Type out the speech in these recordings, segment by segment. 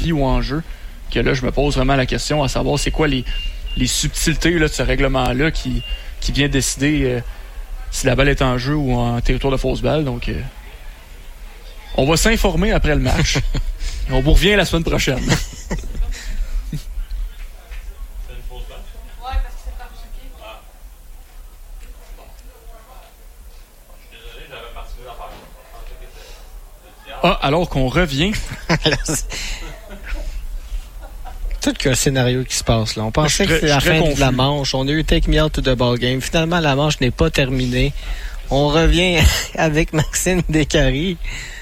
vie ou en jeu, que là, je me pose vraiment la question à savoir c'est quoi les subtilités là, de ce règlement-là qui vient décider si la balle est en jeu ou en territoire de fausse balle. Donc, on va s'informer après le match. On vous revient la semaine prochaine. Ah, alors qu'on revient. Tout qu'un scénario qui se passe là. On pensait que c'était la fin de la manche. On a eu Take Me Out to the Ball Game. Finalement, la manche n'est pas terminée. On revient avec Maxime Descaries.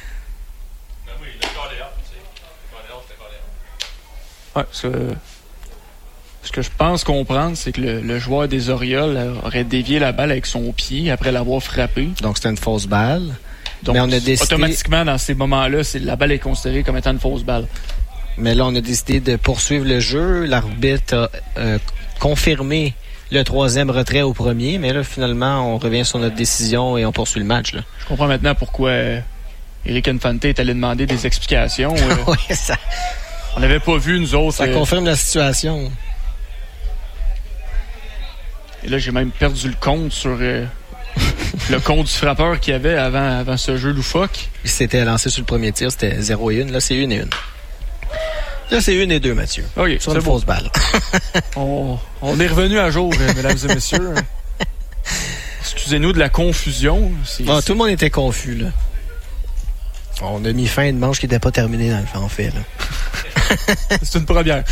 Ouais, ce que je pense comprendre, c'est que le joueur des Orioles aurait dévié la balle avec son pied après l'avoir frappé. Donc, c'était une fausse balle. Donc, mais on a décidé... automatiquement, dans ces moments-là, la balle est considérée comme étant une fausse balle. Mais là, on a décidé de poursuivre le jeu. L'arbitre a confirmé le 3e retrait au premier. Mais là, finalement, on revient sur notre décision et on poursuit le match. Là. Je comprends maintenant pourquoi Eric Infante est allé demander des explications. Oui, ça... On n'avait pas vu, nous autres. Ça confirme la situation. Et là, j'ai même perdu le compte sur... le compte du frappeur qu'il y avait avant ce jeu loufoque. Il s'était lancé sur le premier tir, c'était 0 et 1. Là, c'est 1 et 1. Là, c'est 1 et 2, Mathieu. OK, sur une fausse balle. on est revenu à jour, mesdames et messieurs. Excusez-nous de la confusion. Tout le monde était confus, là. On a mis fin à une manche qui n'était pas terminée, en fait, là. C'est une première.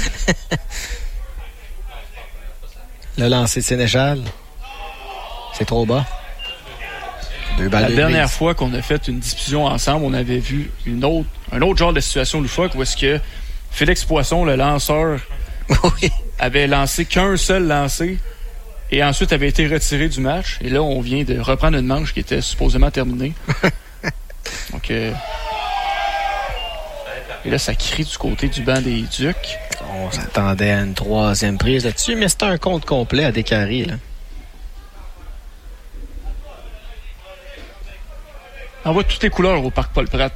Le lancer de Sénéchal. C'est trop bas. La dernière fois qu'on a fait une diffusion ensemble, on avait vu un autre genre de situation loufoque où est-ce que Félix Poisson, le lanceur, avait lancé qu'un seul lancer et ensuite avait été retiré du match. Et là, on vient de reprendre une manche qui était supposément terminée. Donc, et là, ça crie du côté du banc des Ducs. On s'attendait à une 3e prise là-dessus, mais c'était un compte complet à Descaries, là. On voit toutes les couleurs au Parc Paul-Pratt.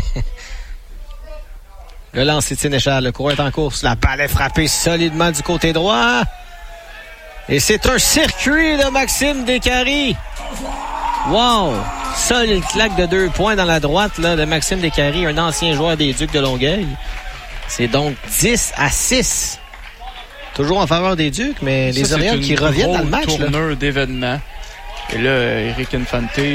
Le lancer de Sénéchal, le coureur est en course. La balle est frappée solidement du côté droit. Et c'est un circuit de Maxime Descaries. Wow! Solide claque de 2 points dans la droite là, de Maxime Descaries, un ancien joueur des Ducs de Longueuil. C'est donc 10-6. Toujours en faveur des Ducs, mais les Orioles qui reviennent dans le match. C'est un tourneur d'événements. Et là, Eric Infante qui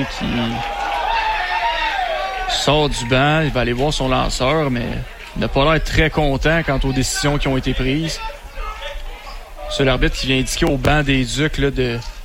sort du banc, il va aller voir son lanceur, mais il n'a pas l'air très content quant aux décisions qui ont été prises. C'est l'arbitre qui vient indiquer au banc des Ducs là,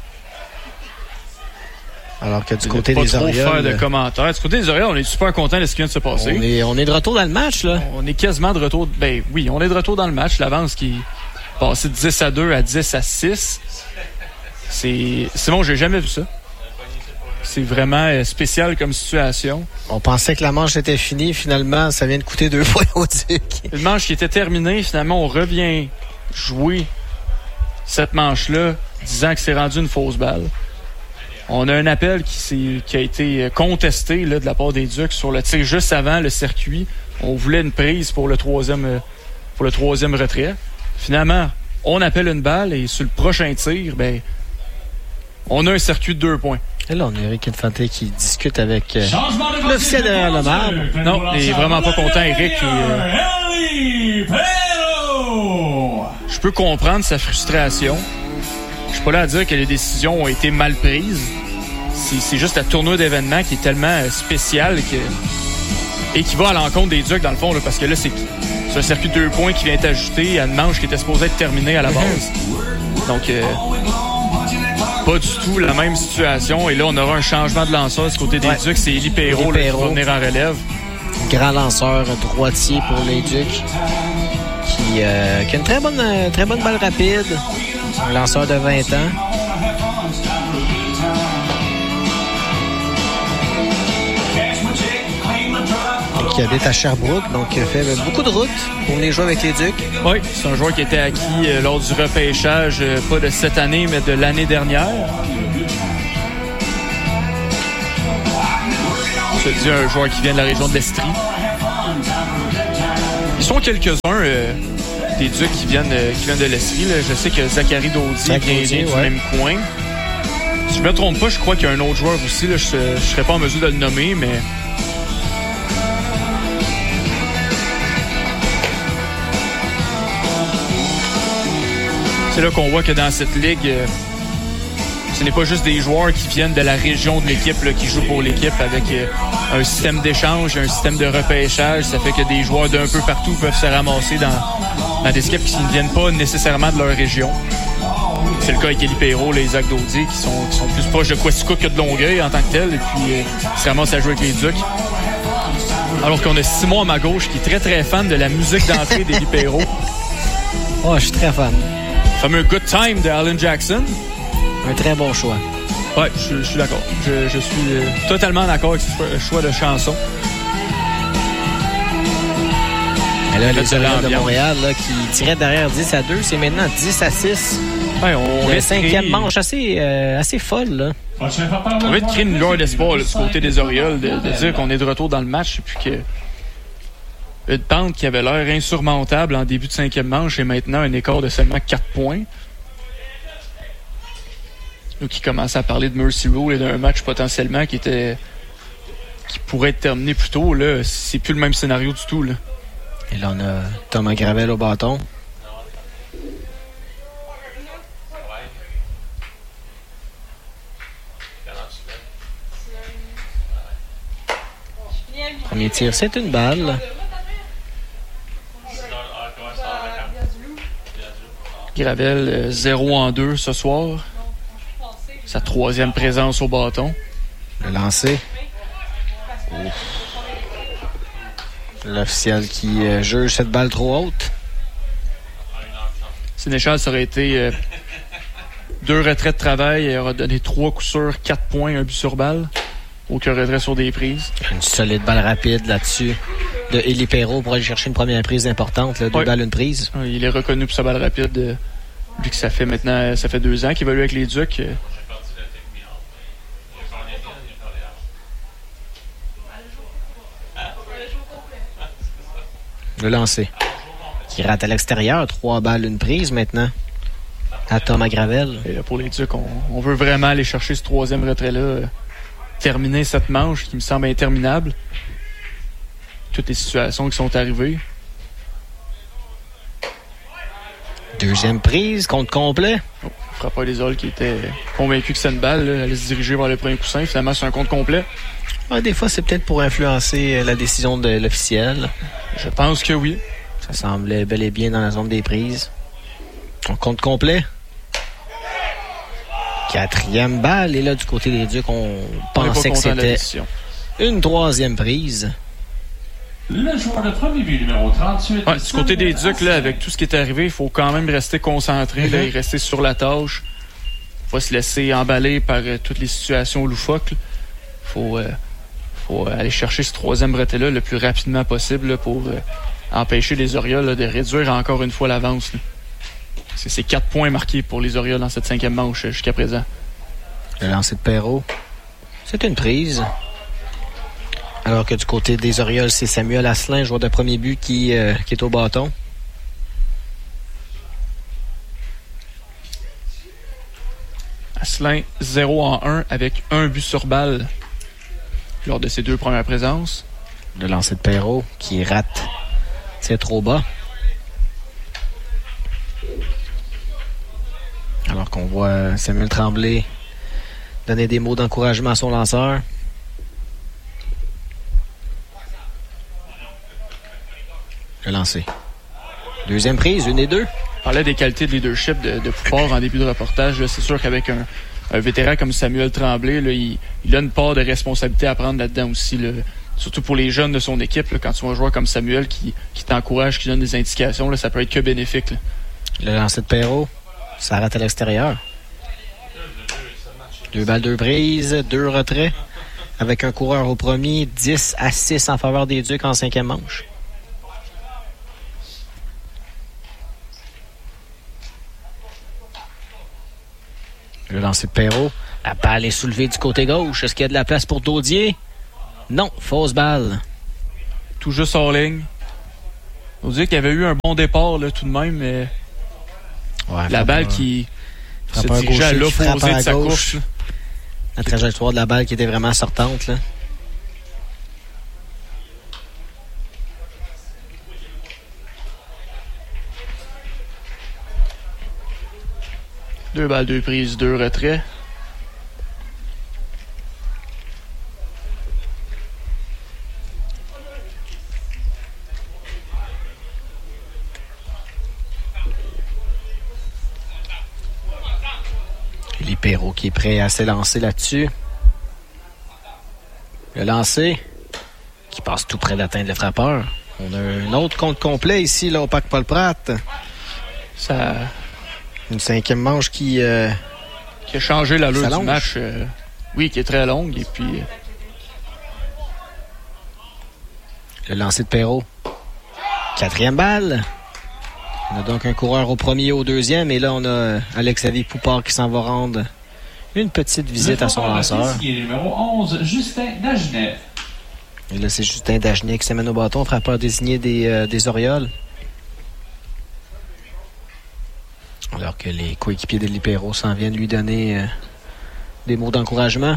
alors que du côté des Orioles... pas trop faire de commentaires. Du côté des Orioles, on est super content de ce qui vient de se passer. On est de retour dans le match, là. On est quasiment de retour... Ben oui, on est de retour dans le match. L'avance qui est passée de 10-2 à 10-6. C'est bon, j'ai jamais vu ça. C'est vraiment spécial comme situation. On pensait que la manche était finie. Finalement, ça vient de coûter 2 points au Duc. Une manche qui était terminée. Finalement, on revient jouer cette manche-là, disant que c'est rendu une fausse balle. On a un appel qui a été contesté là, de la part des Ducs sur le tir juste avant le circuit. On voulait une prise pour le troisième retrait. Finalement, on appelle une balle et sur le prochain tir, ben, on a un circuit de 2 points. Et là, on a Eric Infante qui discute avec l'officiel derrière le marbre. Non, il est vraiment pas content, Eric. Je peux comprendre sa frustration. Je suis pas là à dire que les décisions ont été mal prises. C'est juste la tournure d'événements qui est tellement spéciale et qui va à l'encontre des Ducs, dans le fond, là, parce que là, c'est un circuit de 2 points qui vient t'ajouter à une manche qui était supposée être terminée à la base. Donc, pas du tout la même situation. Et là, on aura un changement de lanceur du côté des Ducs. C'est Élie Perrault qui va venir en relève. Grand lanceur droitier pour les Ducs qui a une très bonne balle rapide. Un lanceur de 20 ans. Qui habite à Sherbrooke, donc il fait beaucoup de routes pour venir jouer avec les Ducs. Oui, c'est un joueur qui était acquis lors du repêchage, pas de cette année, mais de l'année dernière. C'est un joueur qui vient de la région de l'Estrie. sont quelques-uns des Ducs qui viennent de l'Estrie. Je sais que Zachary Daudier vient du même coin. Si je me trompe pas, je crois qu'il y a un autre joueur aussi. Là, je ne serais pas en mesure de le nommer, mais... C'est là qu'on voit que dans cette ligue, ce n'est pas juste des joueurs qui viennent de la région de l'équipe là, qui jouent pour l'équipe avec un système d'échange, un système de repêchage. Ça fait que des joueurs d'un peu partout peuvent se ramasser dans des équipes qui ne viennent pas nécessairement de leur région. C'est le cas avec Élie Perrault, les Isaac Daudier, qui sont plus proches de Quaticook que de Longueuil en tant que tel, et puis ils se ramassent à jouer avec les Ducs. Alors qu'on a Simon à ma gauche qui est très très fan de la musique d'entrée d'Élie Perrault. Oh, je suis très fan. Le fameux Good Time de Alan Jackson. Un très bon choix. Oui, je suis d'accord. Je suis totalement d'accord avec ce choix de chanson. Et là, les Orioles de Montréal là, qui tiraient derrière 10-2, c'est maintenant 10-6. Ouais, on la cinquième manche assez folle. Là. On va créer une lueur d'espoir là, du côté des Orioles, de dire qu'on est de retour dans le match et puis que une pente qui avait l'air insurmontable en début de cinquième manche et maintenant un écart de seulement 4 points. Nous qui commençons à parler de Mercy Rule et d'un match potentiellement qui pourrait être terminé plus tôt, là, c'est plus le même scénario du tout. Là. Et là, on a Thomas Gravel au bâton. Premier tir, c'est une balle. Gravel 0-2 ce soir. Sa 3e présence au bâton. Le lancer. L'officiel qui juge cette balle trop haute. Sénéchal, ça aurait été 2 retraits de travail. Il aurait donné 3 coups sûrs, 4 points, 1 but sur balle. Aucun retrait sur des prises. Une solide balle rapide là-dessus de Élie Perrault pour aller chercher une première prise importante. 2 balles, une prise. Il est reconnu pour sa balle rapide. Vu que ça fait 2 ans qu'il évolue avec les Ducs. Le lancer. Qui rate à l'extérieur. 3 balles, une prise maintenant. À Thomas Gravel. Et là, pour les Ducs, on veut vraiment aller chercher ce 3e retrait-là. Terminer cette manche qui me semble interminable. Toutes les situations qui sont arrivées. 2e prise, compte complet. Oh, Frappeur des Orioles qui était convaincu que c'est une balle. Là, allait se diriger vers le premier coussin. Finalement, c'est un compte complet. Ouais, des fois, c'est peut-être pour influencer la décision de l'officiel. Je pense que oui. Ça semblait bel et bien dans la zone des prises. On compte complet. 4e balle. Et là, du côté des Ducs, on pensait que c'était une 3e prise. Le joueur de premier but, numéro 38. Ouais, du côté des Ducs, là, avec tout ce qui est arrivé, il faut quand même rester concentré là, et rester sur la tâche. Faut pas se laisser emballer par toutes les situations loufoques. Faut aller chercher ce 3e retrait-là le plus rapidement possible là, pour empêcher les Orioles là, de réduire encore une fois l'avance. Là. C'est 4 points marqués pour les Orioles dans cette 5e manche jusqu'à présent. Le lancer de Perrault. C'est une prise. Alors que du côté des Orioles, c'est Samuel Asselin, joueur de premier but, qui est au bâton. Asselin 0-1 avec 1 but sur balle lors de ses 2 premières présences. Le lancer de Perrault qui rate. C'est trop bas. Alors qu'on voit Samuel Tremblay donner des mots d'encouragement à son lanceur. Le lancer. 2e prise, 1 et 2. On parlait des qualités de leadership de Poupard en début de reportage. Là, c'est sûr qu'avec un vétéran comme Samuel Tremblay, là, il a une part de responsabilité à prendre là-dedans aussi. Là. Surtout pour les jeunes de son équipe. Là, quand tu vois un joueur comme Samuel qui t'encourage, qui donne des indications, là, ça peut être que bénéfique. Là. Le lancer de Perrault, ça rate à l'extérieur. 2 balles, 2 prises, 2 retraits. Avec un coureur au premier, 10-6 en faveur des Ducs en 5e manche. Le lancer de Perrault. La balle est soulevée du côté gauche. Est-ce qu'il y a de la place pour Daudier? Non, fausse balle. Tout juste hors ligne. On dit qu'il y avait eu un bon départ là, tout de même, mais la balle qui se dirigeait à l'opposé de sa course. La trajectoire de la balle qui était vraiment sortante. Là. Deux balles, deux prises, deux retraits. Perrault qui est prêt à s'élancer là-dessus. Le lancer qui passe tout près d'atteindre le frappeur. On a un autre compte complet ici là, au Parc Paul-Pratt. Ça... Une cinquième manche qui a changé l'allure du match. Oui, qui est très longue. Et puis... Le lancer de Perrault. Quatrième balle. On a donc un coureur au premier et au deuxième. Et là, on a Alex-Xavier Poupard qui s'en va rendre une petite visite à son lanceur. Numéro 11, Justin Dagenet. Et là, c'est Justin Dagenet qui s'amène au bâton, frappeur désigné des Orioles. Alors que les coéquipiers de Perrault s'en viennent lui donner des mots d'encouragement.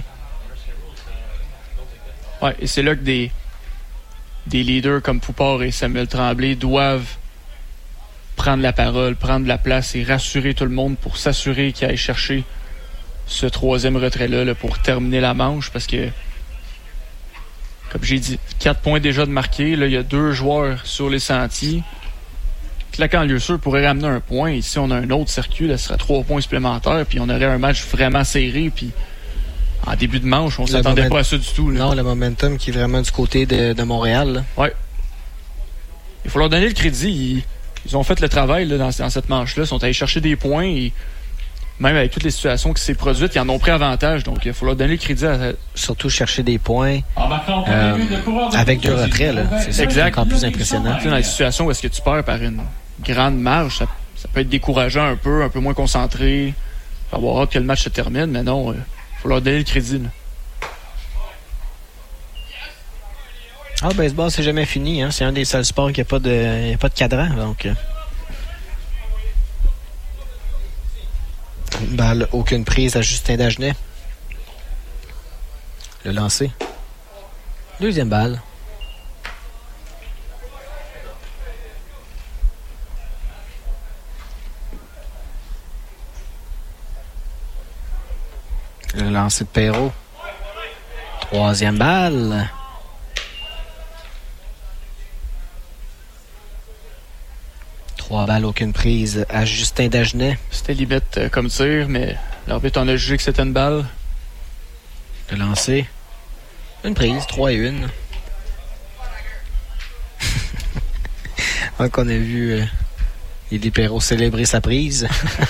Ouais, et c'est là que des leaders comme Poupard et Samuel Tremblay doivent prendre la parole, prendre la place et rassurer tout le monde pour s'assurer qu'il aille chercher ce troisième retrait-là pour terminer la manche, parce que, comme j'ai dit, 4 points déjà de marqués. Là, il y a 2 joueurs sur les sentiers. Claquant lieu sûr pourrait ramener un point. Ici, on a un autre circuit, là, ce serait 3 points supplémentaires, puis on aurait un match vraiment serré. Puis en début de manche, on s'attendait pas à ça du tout. Là. Non, le momentum qui est vraiment du côté de Montréal. Oui. Il faut leur donner le crédit. Ils ont fait le travail là, dans cette manche-là. Ils sont allés chercher des points et même avec toutes les situations qui s'est produites, ils en ont pris avantage. Donc, il faut leur donner le crédit à... Surtout chercher des points avec 2 retraits. Là. C'est encore plus impressionnant. Dans les situations où est-ce que tu perds par une grande marge, ça peut être décourageant un peu moins concentré. Faut avoir hâte que le match se termine, mais non, il faut leur donner le crédit. Là. Ah, le baseball, c'est jamais fini. Hein? C'est un des seuls sports qui n'a pas de cadran. Donc, une balle, aucune prise à Justin Dagenet. Le lancer. Deuxième balle. Le lancer de Perrault. Troisième balle. Trois balles, aucune prise à Justin Dagenet. C'était limite comme tir, mais l'arbitre en a jugé que c'était une balle. Le lancer. Une prise, 3-1. Donc on a vu Élie Perrault célébrer sa prise.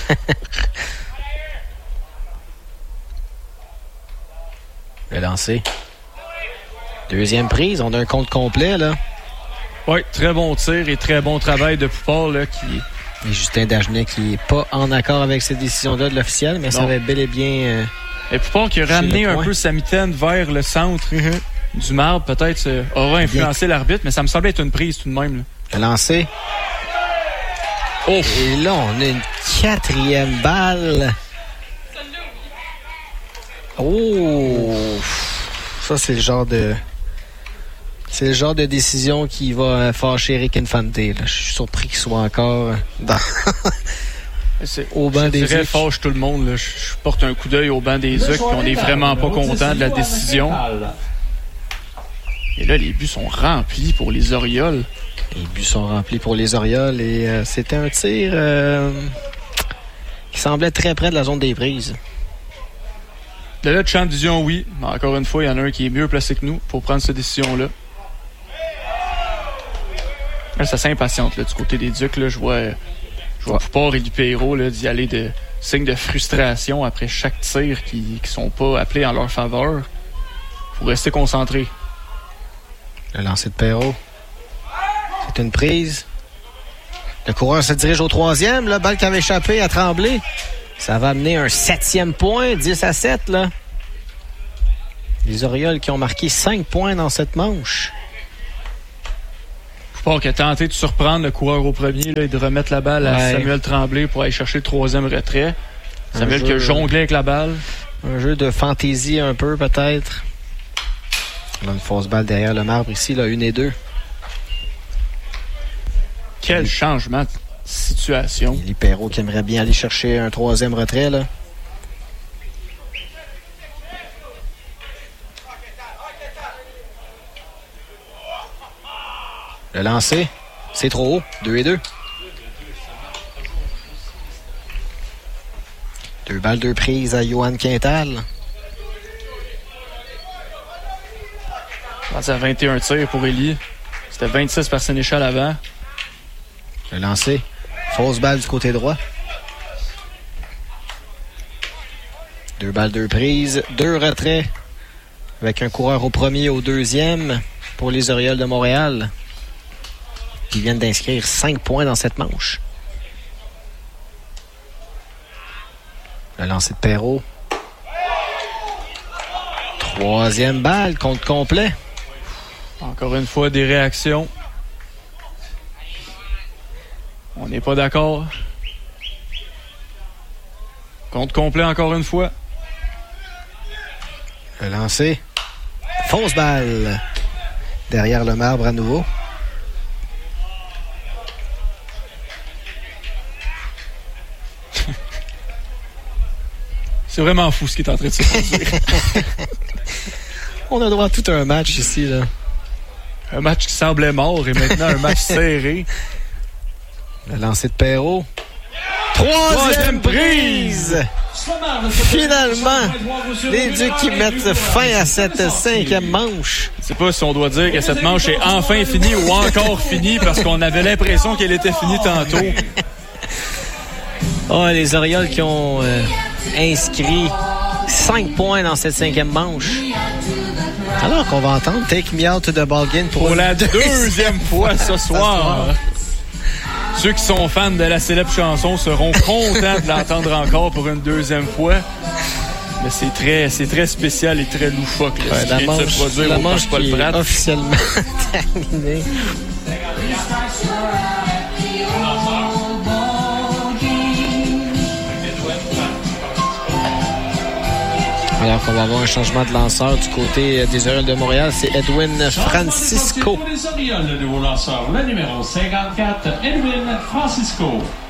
Le lancer. Deuxième prise, on a un compte complet là. Oui, très bon tir et très bon travail de Poupard là, Et Justin Dagenet qui n'est pas en accord avec cette décision-là de l'officiel, mais ça avait bel et bien... et Poupard qui a ramené un peu sa mitaine vers le centre du marbre, peut-être aura influencé l'arbitre, mais ça me semblait être une prise tout de même. Là. Le lancer. Oh. Et là, on a une quatrième balle. Oh! Ça, c'est le genre de décision qui va fâcher Eric Infante. Là. Je suis surpris qu'il soit encore au banc des Zucs. Fâche tout le monde. Là. Je porte un coup d'œil au banc des Zucs, puis on n'est vraiment pas content de la décision. Et là, les buts sont remplis pour les Orioles. Les buts sont remplis pour les Orioles et c'était un tir qui semblait très près de la zone des prises. De là, de champ de vision, oui. Mais encore une fois, il y en a un qui est mieux placé que nous pour prendre cette décision-là. Là, ça s'impatiente du côté des Ducs. Là, je vois Poupard et Perrault d'y aller de signes de frustration après chaque tir qui sont pas appelés en leur faveur. Faut rester concentré. Le lancer de Perrault. C'est une prise. Le coureur se dirige au troisième. La balle qui avait échappé à Tremblay. Ça va amener un 7e point, 10-7, là. Les Orioles qui ont marqué 5 points dans cette manche. Bon, qui a tenté de surprendre le coureur au premier là, et de remettre la balle à Samuel Tremblay pour aller chercher le troisième retrait. Samuel qui a jonglé avec la balle. Un jeu de fantaisie un peu, peut-être. On a une fausse balle derrière le marbre ici, là, 1 et 2. Quel changement de situation. Élie Perrault qui aimerait bien aller chercher un troisième retrait, là. Le lancer, c'est trop haut. 2 et 2. 2 balles, 2 prises à Johan Quintal. C'est à 21 tirs pour Élie. C'était 26 par Sénéchal avant. Le lancer, fausse balle du côté droit. 2 balles, 2 prises, 2 retraits. Avec un coureur au premier, au deuxième pour les Orioles de Montréal. Qui viennent d'inscrire 5 points dans cette manche. Le lancer de Perrault. 3e balle, compte complet. Encore une fois, des réactions. On n'est pas d'accord. Compte complet encore une fois. Le lancer. Fausse balle. Derrière le marbre à nouveau. C'est vraiment fou ce qui est en train de se passer. On a droit à tout un match ici, là. Un match qui semblait mort et maintenant un match serré. Le lancer de Perrault. 3e prise! Finalement, les Ducs qui mettent fin à cette 5e manche. Je sais pas si on doit dire que cette manche est enfin finie ou encore finie parce qu'on avait l'impression qu'elle était finie tantôt. Oh, les Orioles qui ont inscrit 5 points dans cette 5e manche. Alors qu'on va entendre Take Me Out to the Ball Game pour la 2e fois ce soir. Ceux qui sont fans de la célèbre chanson seront contents de l'entendre encore pour une 2e fois. Mais c'est très spécial et très loufoque. Là, la manche qui est officiellement terminée. Alors qu'on va avoir un changement de lanceur du côté des Orioles de Montréal, c'est Edwin Francisco. Pour les Orioles, le nouveau lanceur, le numéro 54, Edwin Francisco.